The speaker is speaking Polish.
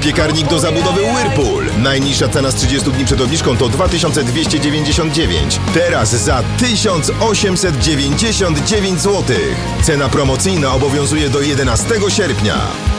piekarnik do zabudowy Whirlpool. Najniższa cena z 30 dni przed obniżką to 2299. Teraz za 1899 zł. Cena promocyjna obowiązuje do 11 sierpnia.